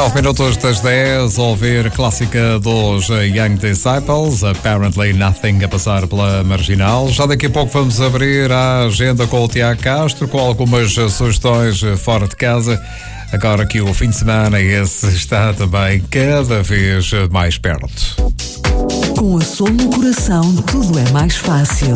9 minutos das 10, a ouvir clássica dos Young Disciples, Apparently Nothing, a passar pela Marginal. Já daqui a pouco vamos abrir a agenda com o Tiago Castro, com algumas sugestões fora de casa. Agora que o fim de semana esse está também cada vez mais perto. Com a Sol no coração, tudo é mais fácil.